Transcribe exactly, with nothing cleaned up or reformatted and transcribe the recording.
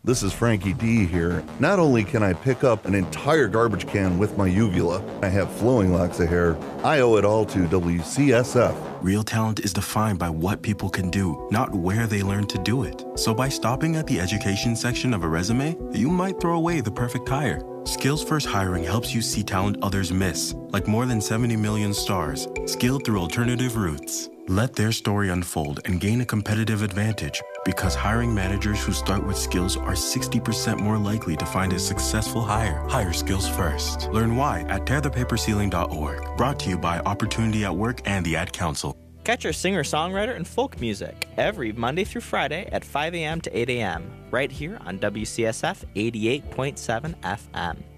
This is Frankie D here. Not only can I pick up an entire garbage can with my uvula, I have flowing locks of hair, I owe it all to W C S F. Real talent is defined by what people can do, not where they learn to do it. So by stopping at the education section of a resume, you might throw away the perfect hire. Skills First Hiring helps you see talent others miss, like more than seventy million stars, skilled through alternative routes. Let their story unfold and gain a competitive advantage, because hiring managers who start with skills are sixty percent more likely to find a successful hire. Hire skills first. Learn why at tear the paper ceiling dot org. Brought to you by Opportunity at Work and the Ad Council. Catch our singer-songwriter and folk music every Monday through Friday at five a.m. to eight a.m. right here on W C S F eighty-eight point seven F M.